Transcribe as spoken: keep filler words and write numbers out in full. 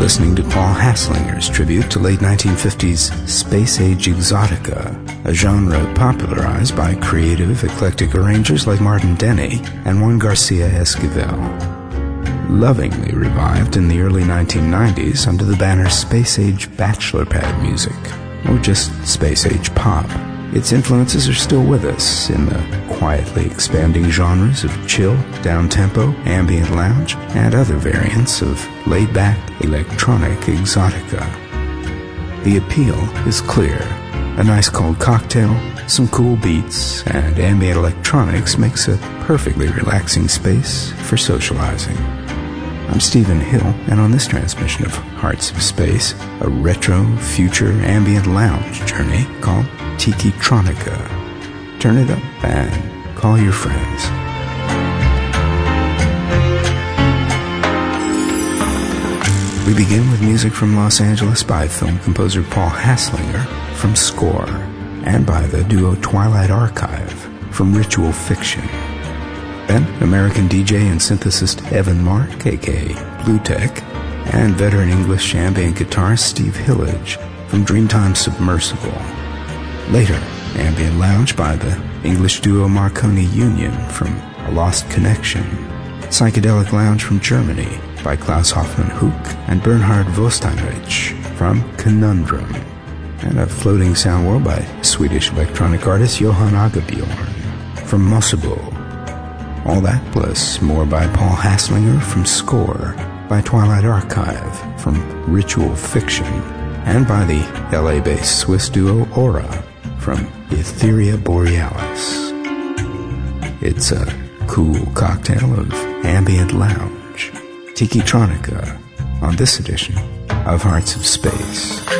listening to Paul Haslinger's tribute to late nineteen fifties space age exotica, a genre popularized by creative, eclectic arrangers like Martin Denny and Juan Garcia Esquivel. Lovingly revived in the early nineteen nineties under the banner Space Age Bachelor Pad music, or just Space Age Pop, its influences are still with us in the quietly expanding genres of chill, down-tempo, ambient lounge, and other variants of laid-back electronic exotica. The appeal is clear. A nice cold cocktail, some cool beats, and ambient electronics makes a perfectly relaxing space for socializing. I'm Stephen Hill, and on this transmission of Hearts of Space, a retro, future, ambient lounge journey called Tiki-tronica. Turn it up and call your friends. We begin with music from Los Angeles by film composer Paul Haslinger from Score, and by the duo Twilight Archive from Ritual Fiction. Then American D J and synthesist Evan Mark, aka Blue Tech, and veteran English ambient guitarist Steve Hillage from Dreamtime Submersible. Later, ambient lounge by the English duo Marconi Union from A Lost Connection. Psychedelic lounge from Germany by Klaus Hoffmann Hook and Bernhard Vostanrich from Conundrum. And a floating sound world by Swedish electronic artist Johan Agebjorn from Mossebo. All that plus more by Paul Haslinger from Score, by Twilight Archive from Ritual Fiction, and by the L A-based Swiss duo Aura from Etheria Borealis. It's a cool cocktail of ambient lounge, Tiki-tronica, on this edition of Hearts of Space.